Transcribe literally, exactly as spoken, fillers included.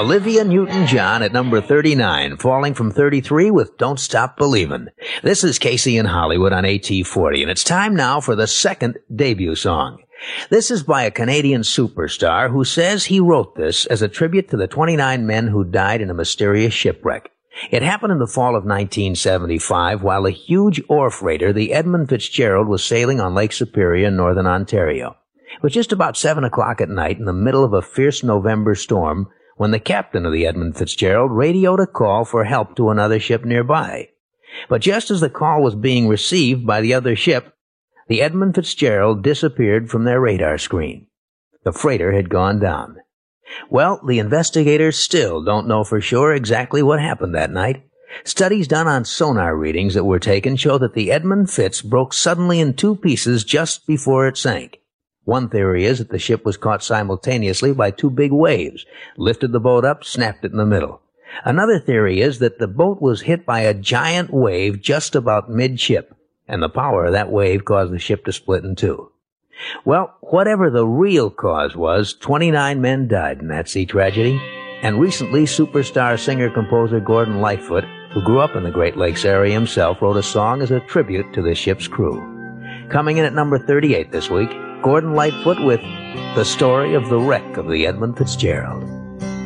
Olivia Newton-John at number thirty-nine, falling from thirty-three with Don't Stop Believin'. This is Casey in Hollywood on A T forty, and it's time now for the second debut song. This is by a Canadian superstar who says he wrote this as a tribute to the twenty-nine men who died in a mysterious shipwreck. It happened in the fall of nineteen seventy-five while a huge ore freighter, the Edmund Fitzgerald, was sailing on Lake Superior in northern Ontario. It was just about seven o'clock at night in the middle of a fierce November storm when the captain of the Edmund Fitzgerald radioed a call for help to another ship nearby. But just as the call was being received by the other ship, the Edmund Fitzgerald disappeared from their radar screen. The freighter had gone down. Well, the investigators still don't know for sure exactly what happened that night. Studies done on sonar readings that were taken show that the Edmund Fitz broke suddenly in two pieces just before it sank. One theory is that the ship was caught simultaneously by two big waves, lifted the boat up, snapped it in the middle. Another theory is that the boat was hit by a giant wave just about midship, and the power of that wave caused the ship to split in two. Well, whatever the real cause was, twenty-nine men died in that sea tragedy, and recently superstar singer-composer Gordon Lightfoot, who grew up in the Great Lakes area himself, wrote a song as a tribute to the ship's crew. Coming in at number thirty-eight this week, Gordon Lightfoot with The Story of the Wreck of the Edmund Fitzgerald.